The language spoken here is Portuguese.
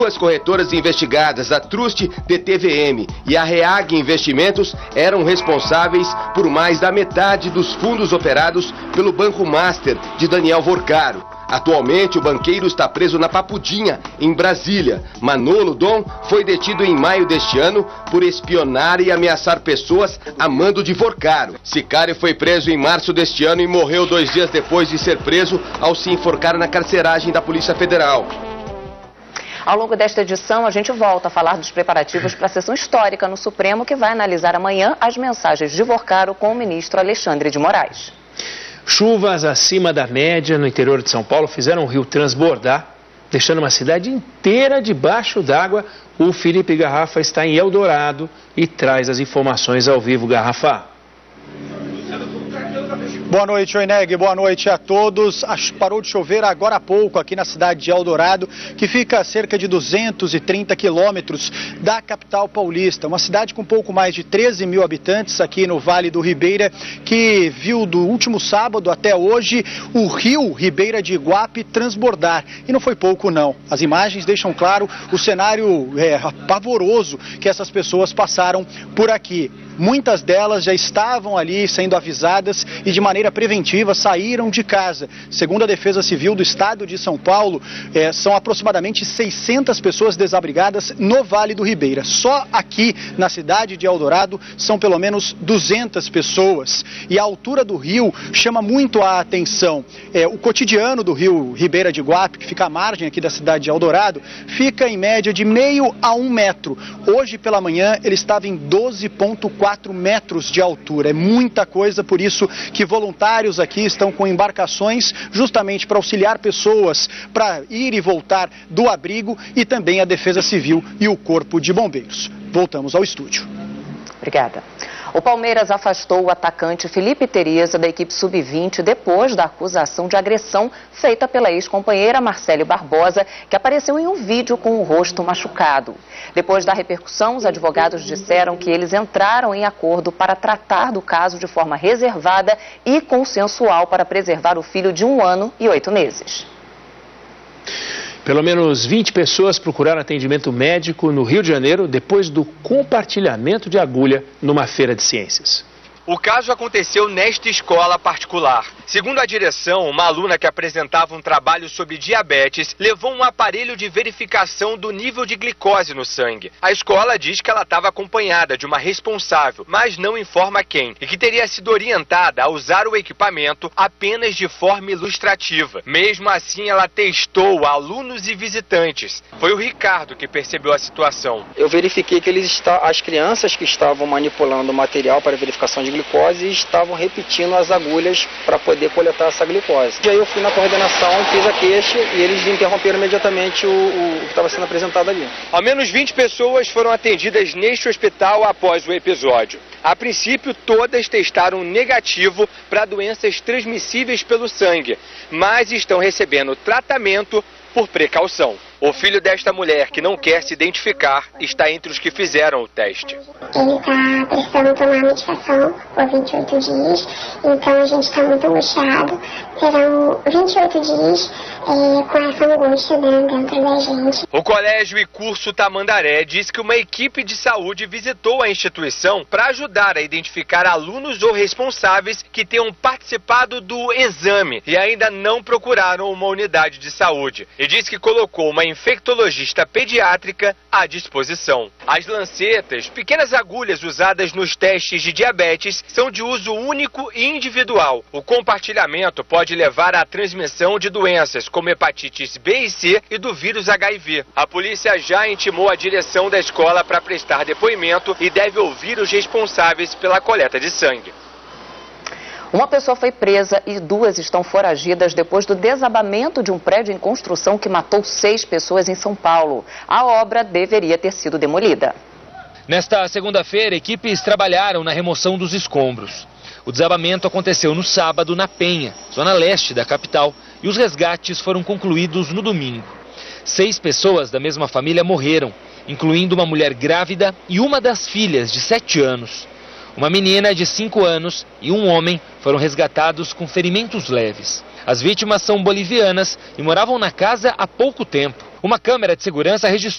As corretoras investigadas, a Trust DTVM e a Reag Investimentos, eram responsáveis por mais da metade dos fundos operados pelo Banco Master de Daniel Vorcaro. Atualmente, o banqueiro está preso na Papudinha, em Brasília. Manolo Dom foi detido em maio deste ano por espionar e ameaçar pessoas a mando de Vorcaro. Sicário foi preso em março deste ano e morreu 2 dias depois de ser preso ao se enforcar na carceragem da Polícia Federal. Ao longo desta edição, a gente volta a falar dos preparativos para a sessão histórica no Supremo, que vai analisar amanhã as mensagens de Vorcaro com o ministro Alexandre de Moraes. Chuvas acima da média no interior de São Paulo fizeram o rio transbordar, deixando uma cidade inteira debaixo d'água. O Felipe Garrafa está em Eldorado e traz as informações ao vivo. Garrafa. Boa noite, Oineg. Boa noite a todos. Parou de chover agora há pouco aqui na cidade de Eldorado, que fica a cerca de 230 quilômetros da capital paulista. Uma cidade com pouco mais de 13 mil habitantes aqui no Vale do Ribeira, que viu do último sábado até hoje o rio Ribeira de Iguape transbordar. E não foi pouco, não. As imagens deixam claro o cenário pavoroso que essas pessoas passaram por aqui. Muitas delas já estavam ali sendo avisadas e de maneira preventiva saíram de casa. Segundo a Defesa Civil do Estado de São Paulo, são aproximadamente 600 pessoas desabrigadas no Vale do Ribeira. Só aqui na cidade de Eldorado são pelo menos 200 pessoas. E a altura do rio chama muito a atenção. O cotidiano do rio Ribeira de Iguape, que fica à margem aqui da cidade de Eldorado, fica em média de meio a 1 metro. Hoje pela manhã ele estava em 12,4 metros de altura. É muita coisa, por isso que voluntários aqui estão com embarcações justamente para auxiliar pessoas para ir e voltar do abrigo, e também a Defesa Civil e o Corpo de Bombeiros. Voltamos ao estúdio. Obrigada. O Palmeiras afastou o atacante Felipe Tereza da equipe sub-20 depois da acusação de agressão feita pela ex-companheira Marcele Barbosa, que apareceu em um vídeo com o rosto machucado. Depois da repercussão, os advogados disseram que eles entraram em acordo para tratar do caso de forma reservada e consensual para preservar o filho de 1 ano e 8 meses. Pelo menos 20 pessoas procuraram atendimento médico no Rio de Janeiro depois do compartilhamento de agulha numa feira de ciências. O caso aconteceu nesta escola particular. Segundo a direção, uma aluna que apresentava um trabalho sobre diabetes levou um aparelho de verificação do nível de glicose no sangue. A escola diz que ela estava acompanhada de uma responsável, mas não informa quem, e que teria sido orientada a usar o equipamento apenas de forma ilustrativa. Mesmo assim, ela testou alunos e visitantes. Foi o Ricardo que percebeu a situação. Eu verifiquei que as crianças que estavam manipulando o material para verificação de glicose estavam repetindo as agulhas para poder coletar essa glicose. E aí eu fui na coordenação, fiz a queixa e eles interromperam imediatamente o que estava sendo apresentado ali. Ao menos 20 pessoas foram atendidas neste hospital após o episódio. A princípio, todas testaram negativo para doenças transmissíveis pelo sangue, mas estão recebendo tratamento por precaução. O filho desta mulher, que não quer se identificar, está entre os que fizeram o teste. Ele está precisando tomar a medicação por 28 dias, então a gente está muito angustiado. Serão 28 dias com essa angústia dentro da gente. O Colégio e Curso Tamandaré diz que uma equipe de saúde visitou a instituição para ajudar a identificar alunos ou responsáveis que tenham participado do exame e ainda não procuraram uma unidade de saúde. E diz que colocou uma infectologista pediátrica à disposição. As lancetas, pequenas agulhas usadas nos testes de diabetes, são de uso único e individual. O compartilhamento pode levar à transmissão de doenças como hepatites B e C e do vírus HIV. A polícia já intimou a direção da escola para prestar depoimento e deve ouvir os responsáveis pela coleta de sangue. Uma pessoa foi presa e 2 estão foragidas depois do desabamento de um prédio em construção que matou 6 pessoas em São Paulo. A obra deveria ter sido demolida. Nesta segunda-feira, equipes trabalharam na remoção dos escombros. O desabamento aconteceu no sábado na Penha, zona leste da capital, e os resgates foram concluídos no domingo. 6 pessoas da mesma família morreram, incluindo uma mulher grávida e uma das filhas de 7 anos. Uma menina de 5 anos e um homem foram resgatados com ferimentos leves. As vítimas são bolivianas e moravam na casa há pouco tempo. Uma câmera de segurança registrou